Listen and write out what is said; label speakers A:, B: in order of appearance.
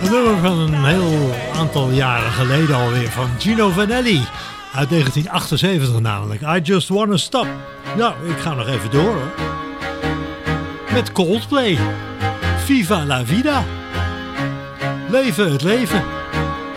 A: Een nummer van een heel aantal jaren geleden alweer, van Gino Vanelli. Uit 1978 namelijk. I Just Wanna Stop. Nou, ik ga nog even door hoor. Met Coldplay. Viva la vida. Leven het leven.